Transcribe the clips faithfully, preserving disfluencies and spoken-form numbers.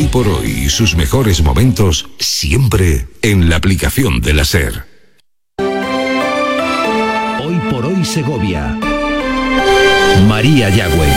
Hoy por hoy y sus mejores momentos siempre en la aplicación de la SER. Hoy por hoy Segovia. María Yagüe.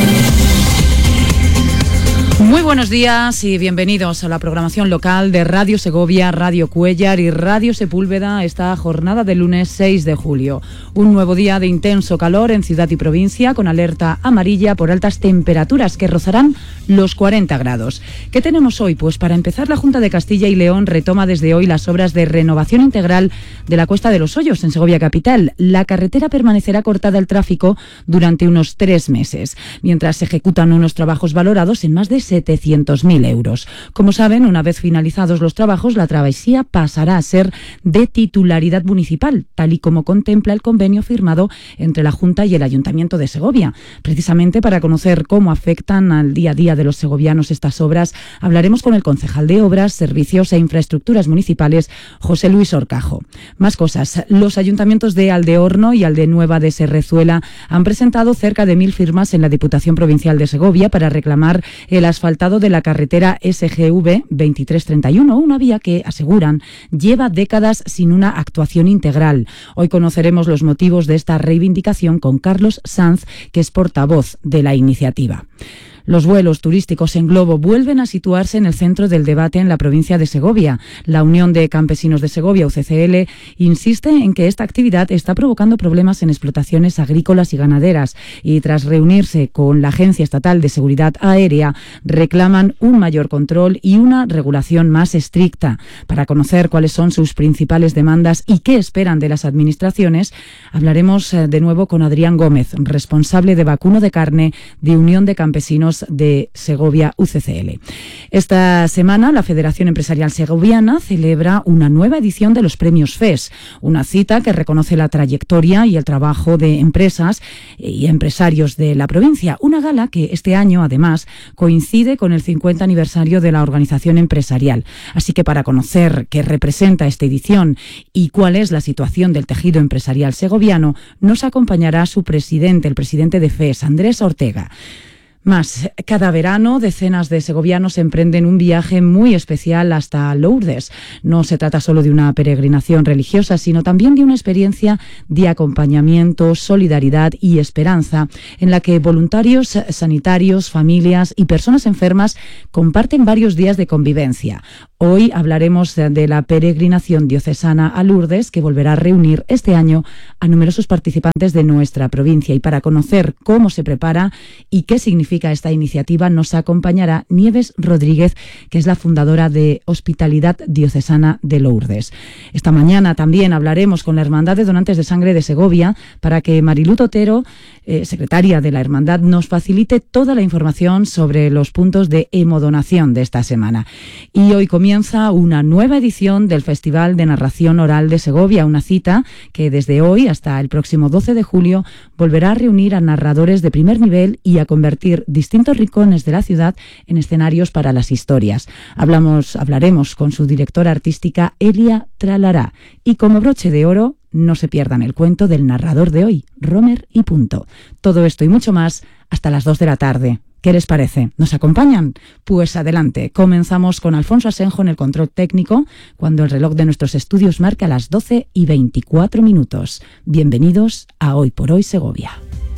Muy buenos días y bienvenidos a la programación local de Radio Segovia, Radio Cuéllar y Radio Sepúlveda esta jornada del lunes seis de julio. Un nuevo día de intenso calor en ciudad y provincia con alerta amarilla por altas temperaturas que rozarán los cuarenta grados. ¿Qué tenemos hoy? Pues para empezar, la Junta de Castilla y León retoma desde hoy las obras de renovación integral de la Cuesta de los Hoyos en Segovia capital. La carretera permanecerá cortada al tráfico durante unos tres meses, mientras se ejecutan unos trabajos valorados en más de setecientos mil euros. Como saben, una vez finalizados los trabajos, la travesía pasará a ser de titularidad municipal, tal y como contempla el convenio firmado entre la Junta y el Ayuntamiento de Segovia. Precisamente para conocer cómo afectan al día a día de los segovianos estas obras, hablaremos con el concejal de Obras, Servicios e Infraestructuras Municipales, José Luis Orcajo. Más cosas. Los ayuntamientos de Aldeorno y Aldenueva de Serrezuela han presentado cerca de mil firmas en la Diputación Provincial de Segovia para reclamar el asfaltado de la carretera S G V veintitrés treinta y uno, una vía que, aseguran, lleva décadas sin una actuación integral. Hoy conoceremos los motivos de esta reivindicación con Carlos Sanz, que es portavoz de la iniciativa. Los vuelos turísticos en globo vuelven a situarse en el centro del debate en la provincia de Segovia. La Unión de Campesinos de Segovia, U C C L, insiste en que esta actividad está provocando problemas en explotaciones agrícolas y ganaderas y, tras reunirse con la Agencia Estatal de Seguridad Aérea, reclaman un mayor control y una regulación más estricta. Para conocer cuáles son sus principales demandas y qué esperan de las administraciones, hablaremos de nuevo con Adrián Gómez, responsable de vacuno de carne de Unión de Campesinos de Segovia, U C C L. Esta semana la Federación Empresarial Segoviana celebra una nueva edición de los Premios F E S, una cita que reconoce la trayectoria y el trabajo de empresas y empresarios de la provincia. Una gala que este año, además, coincide con el cincuenta aniversario de la organización empresarial. Así que para conocer qué representa esta edición y cuál es la situación del tejido empresarial segoviano, nos acompañará su presidente, el presidente de F E S, Andrés Ortega. Más, cada verano decenas de segovianos emprenden un viaje muy especial hasta Lourdes. No se trata solo de una peregrinación religiosa, sino también de una experiencia de acompañamiento, solidaridad y esperanza, en la que voluntarios sanitarios, familias y personas enfermas comparten varios días de convivencia. Hoy hablaremos de la peregrinación diocesana a Lourdes, que volverá a reunir este año a numerosos participantes de nuestra provincia. Y para conocer cómo se prepara y qué significa esta iniciativa, nos acompañará Nieves Rodríguez, que es la fundadora de Hospitalidad Diocesana de Lourdes. Esta mañana también hablaremos con la Hermandad de Donantes de Sangre de Segovia para que Marilú Totero, eh, secretaria de la Hermandad, nos facilite toda la información sobre los puntos de hemodonación de esta semana. Y hoy comienza una nueva edición del Festival de Narración Oral de Segovia, una cita que desde hoy hasta el próximo doce de julio volverá a reunir a narradores de primer nivel y a convertir distintos rincones de la ciudad en escenarios para las historias. Hablamos, hablaremos con su directora artística, Elia Tralará. Y como broche de oro, no se pierdan el cuento del narrador de hoy, Romer y punto. Todo esto y mucho más hasta las dos de la tarde. ¿Qué les parece? ¿Nos acompañan? Pues adelante. Comenzamos con Alfonso Asenjo en el control técnico, cuando el reloj de nuestros estudios marca las doce y veinticuatro minutos. Bienvenidos a Hoy por Hoy Segovia.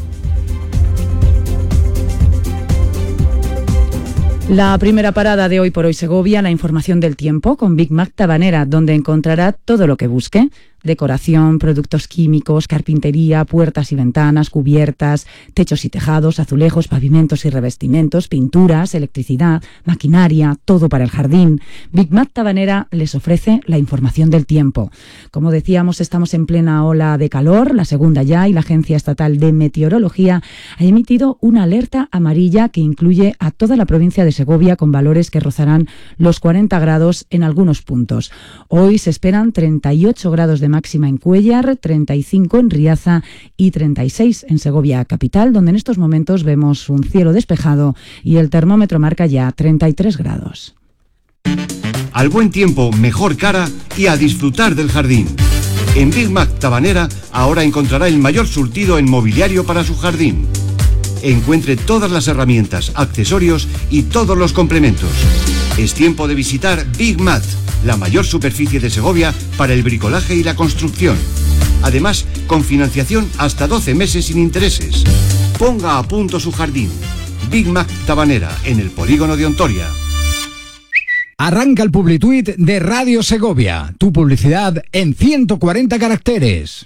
La primera parada de Hoy por Hoy Segovia, la información del tiempo con Big Mac Tabanera, donde encontrará todo lo que busque. Decoración, productos químicos, carpintería, puertas y ventanas, cubiertas, techos y tejados, azulejos, pavimentos y revestimientos, pinturas, electricidad, maquinaria, todo para el jardín. Big Mac Tabanera les ofrece la información del tiempo. Como decíamos, estamos en plena ola de calor, la segunda ya, y la Agencia Estatal de Meteorología ha emitido una alerta amarilla que incluye a toda la provincia de Segovia, con valores que rozarán los cuarenta grados en algunos puntos. Hoy se esperan treinta y ocho grados de máxima en Cuéllar, treinta y cinco en Riaza y treinta y seis en Segovia capital, donde en estos momentos vemos un cielo despejado y el termómetro marca ya treinta y tres grados. Al buen tiempo, mejor cara y a disfrutar del jardín. En Big Mac Tabanera ahora encontrará el mayor surtido en mobiliario para su jardín. Encuentre todas las herramientas, accesorios y todos los complementos. Es tiempo de visitar Big Mat, la mayor superficie de Segovia para el bricolaje y la construcción. Además, con financiación hasta doce meses sin intereses. Ponga a punto su jardín. Big Mac Tabanera, en el polígono de Ontoria. Arranca el Publituit de Radio Segovia. Tu publicidad en ciento cuarenta caracteres.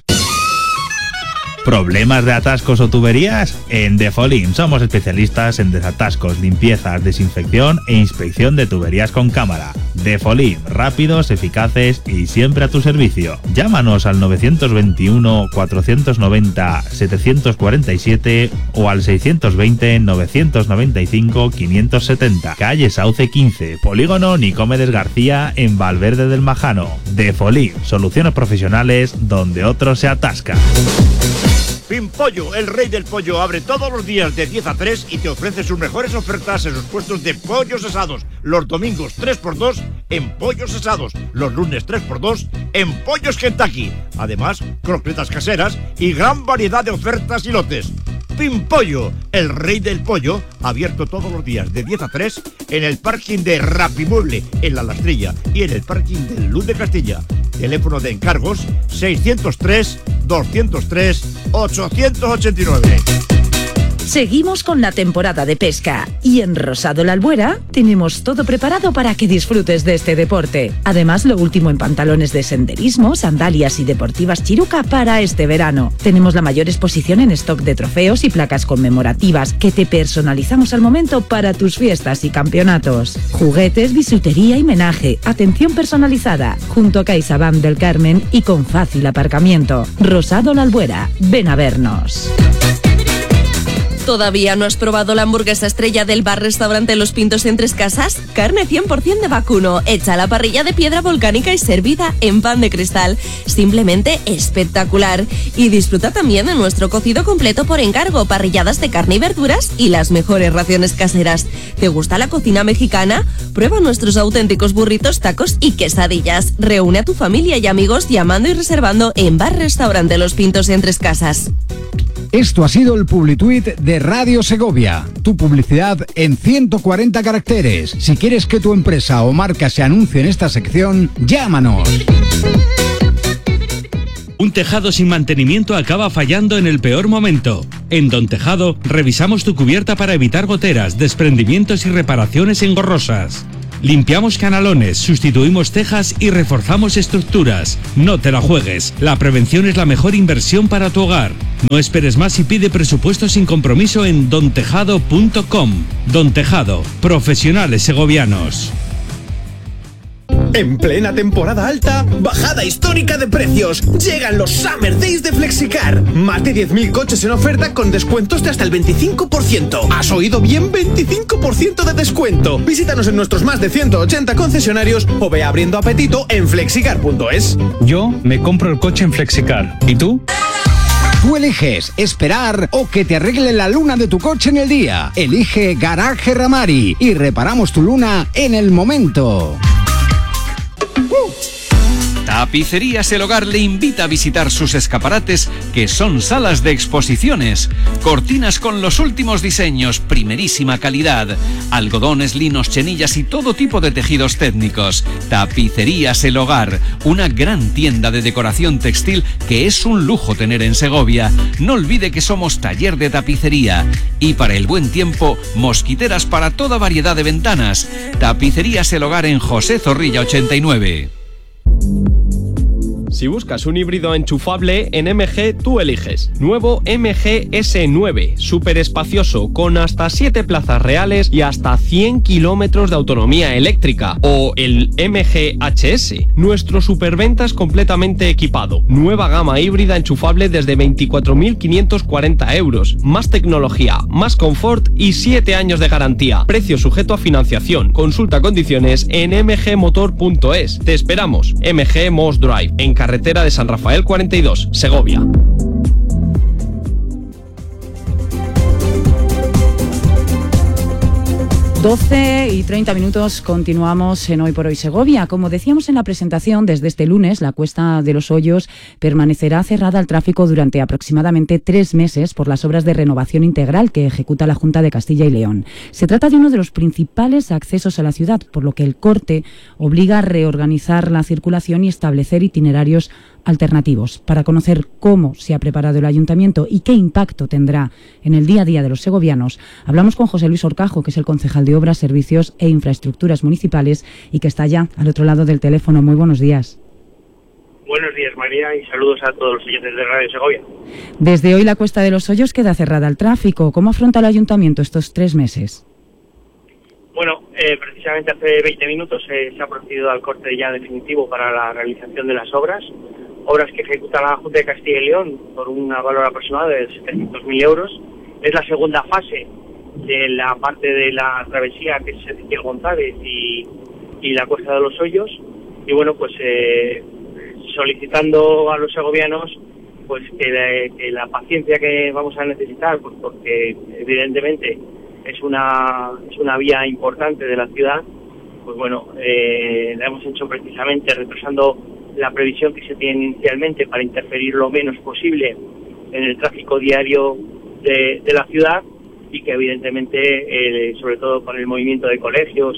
¿Problemas de atascos o tuberías? En Defolim somos especialistas en desatascos, limpiezas, desinfección e inspección de tuberías con cámara. Defolim, rápidos, eficaces y siempre a tu servicio. Llámanos al nueve dos uno, cuatro nueve cero, siete cuatro siete o al seis dos cero, nueve nueve cinco, cinco siete cero. Calle Sauce quince, Polígono Nicomedes García en Valverde del Majano. Defolim, soluciones profesionales donde otros se atascan. Pimpollo, el rey del pollo, abre todos los días de diez a tres y te ofrece sus mejores ofertas en sus puestos de pollos asados. Los domingos tres por dos en pollos asados. Los lunes tres por dos en pollos Kentucky. Además, croquetas caseras y gran variedad de ofertas y lotes. Pimpollo, el rey del pollo, abierto todos los días de diez a tres en el parking de Rapimueble, en La Lastrilla, y en el parking de Luz de Castilla. Teléfono de encargos seiscientos tres, doscientos tres, ochocientos ochenta y nueve. Seguimos con la temporada de pesca y en Rosado La Albuera tenemos todo preparado para que disfrutes de este deporte. Además, lo último en pantalones de senderismo, sandalias y deportivas Chiruca para este verano. Tenemos la mayor exposición en stock de trofeos y placas conmemorativas que te personalizamos al momento para tus fiestas y campeonatos. Juguetes, bisutería y menaje, atención personalizada, junto a CaixaBank del Carmen y con fácil aparcamiento. Rosado La Albuera, ven a vernos. ¿Todavía no has probado la hamburguesa estrella del bar-restaurante Los Pintos en Tres Casas? Carne cien por ciento de vacuno, hecha a la parrilla de piedra volcánica y servida en pan de cristal. Simplemente espectacular. Y disfruta también de nuestro cocido completo por encargo, parrilladas de carne y verduras y las mejores raciones caseras. ¿Te gusta la cocina mexicana? Prueba nuestros auténticos burritos, tacos y quesadillas. Reúne a tu familia y amigos llamando y reservando en bar-restaurante Los Pintos en Tres Casas. Esto ha sido el Publituit de Radio Segovia. Tu publicidad en ciento cuarenta caracteres. Si quieres que tu empresa o marca se anuncie en esta sección, llámanos. Un tejado sin mantenimiento acaba fallando en el peor momento. En Don Tejado revisamos tu cubierta para evitar goteras, desprendimientos y reparaciones engorrosas. Limpiamos canalones, sustituimos tejas y reforzamos estructuras. No te la juegues. La prevención es la mejor inversión para tu hogar. No esperes más y pide presupuesto sin compromiso en don tejado punto com. Don Tejado, profesionales segovianos. En plena temporada alta, bajada histórica de precios. Llegan los Summer Days de Flexicar. Más de diez mil coches en oferta con descuentos de hasta el veinticinco por ciento. ¿Has oído bien? veinticinco por ciento de descuento. Visítanos en nuestros más de ciento ochenta concesionarios o ve abriendo apetito en flexicar punto es. Yo me compro el coche en Flexicar. ¿Y tú? Tú eliges esperar o que te arregle la luna de tu coche en el día. Elige Garaje Ramari y reparamos tu luna en el momento. Tapicerías El Hogar le invita a visitar sus escaparates, que son salas de exposiciones. Cortinas con los últimos diseños, primerísima calidad. Algodones, linos, chenillas y todo tipo de tejidos técnicos. Tapicerías El Hogar, una gran tienda de decoración textil que es un lujo tener en Segovia. No olvide que somos taller de tapicería. Y para el buen tiempo, mosquiteras para toda variedad de ventanas. Tapicerías El Hogar en José Zorrilla ochenta y nueve. Si buscas un híbrido enchufable, en M G tú eliges. Nuevo M G S nueve, súper espacioso, con hasta siete plazas reales y hasta cien kilómetros de autonomía eléctrica. O el M G H S, nuestro superventas completamente equipado. Nueva gama híbrida enchufable desde veinticuatro mil quinientos cuarenta euros. Más tecnología, más confort y siete años de garantía. Precio sujeto a financiación. Consulta condiciones en m g motor punto es. Te esperamos. M G Moss Drive, en carretera de San Rafael cuarenta y dos, Segovia. doce y treinta minutos, continuamos en Hoy por Hoy Segovia. Como decíamos en la presentación, desde este lunes la Cuesta de los Hoyos permanecerá cerrada al tráfico durante aproximadamente tres meses por las obras de renovación integral que ejecuta la Junta de Castilla y León. Se trata de uno de los principales accesos a la ciudad, por lo que el corte obliga a reorganizar la circulación y establecer itinerarios alternativos. Para conocer cómo se ha preparado el Ayuntamiento y qué impacto tendrá en el día a día de los segovianos, hablamos con José Luis Orcajo, que es el concejal de Obras, Servicios e Infraestructuras Municipales y que está ya al otro lado del teléfono. Muy buenos días. Buenos días, María, y saludos a todos los oyentes de Radio Segovia. Desde hoy la Cuesta de los Hoyos queda cerrada al tráfico. ¿Cómo afronta el Ayuntamiento estos tres meses? Bueno, eh, precisamente hace veinte minutos eh, se ha procedido al corte ya definitivo para la realización de las obras. Obras que ejecuta la Junta de Castilla y León por un valor aproximado de setecientos mil euros. Es la segunda fase de la parte de la travesía, que es Ezequiel González y, y la Cuesta de los Hoyos. Y bueno, pues eh, solicitando a los segovianos pues que la, que la paciencia que vamos a necesitar, pues porque evidentemente es una es una vía importante de la ciudad, pues bueno, eh, la hemos hecho precisamente retrasando la previsión que se tiene inicialmente para interferir lo menos posible en el tráfico diario de, de la ciudad, y que evidentemente, eh, sobre todo con el movimiento de colegios,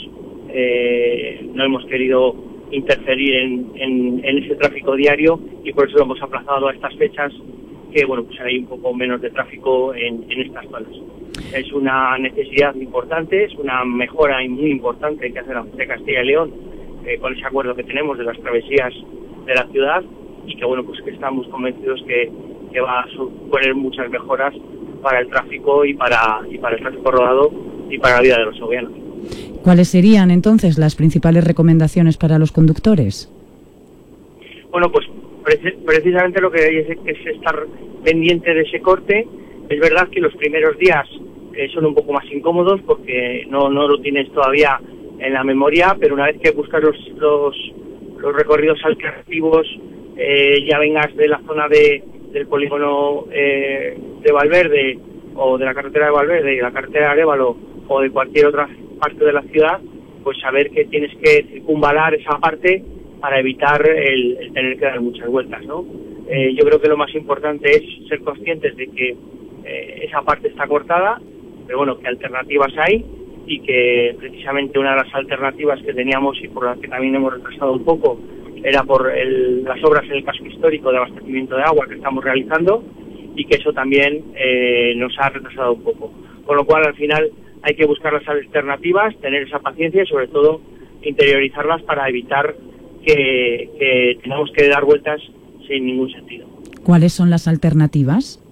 eh, no hemos querido interferir en, en, en ese tráfico diario, y por eso lo hemos aplazado a estas fechas, que bueno, pues hay un poco menos de tráfico en, en estas zonas. Es una necesidad importante, es una mejora muy importante que hace la Junta de Castilla y León eh, con ese acuerdo que tenemos de las travesías de la ciudad, y que bueno, pues que estamos convencidos que, que va a suponer muchas mejoras para el tráfico y para y para el tráfico rodado y para la vida de los segovianos. ¿Cuáles serían entonces las principales recomendaciones para los conductores? Bueno, pues pre- precisamente lo que hay es, es estar pendiente de ese corte. Es verdad que los primeros días eh, son un poco más incómodos porque no, no lo tienes todavía en la memoria, pero una vez que buscas los los, los recorridos alternativos, eh, ya vengas de la zona de del polígono eh, de Valverde, o de la carretera de Valverde y la carretera de Arévalo, o de cualquier otra parte de la ciudad, pues saber que tienes que circunvalar esa parte para evitar el, el tener que dar muchas vueltas, ¿no? Eh, yo creo que lo más importante es ser conscientes de que eh, esa parte está cortada, pero bueno, que alternativas hay, y que precisamente una de las alternativas que teníamos y por las que también hemos retrasado un poco era por el, las obras en el casco histórico de abastecimiento de agua que estamos realizando, y que eso también eh, nos ha retrasado un poco. Con lo cual, al final, hay que buscar las alternativas, tener esa paciencia y, sobre todo, interiorizarlas para evitar que, que tengamos que dar vueltas sin ningún sentido. ¿Cuáles son las alternativas?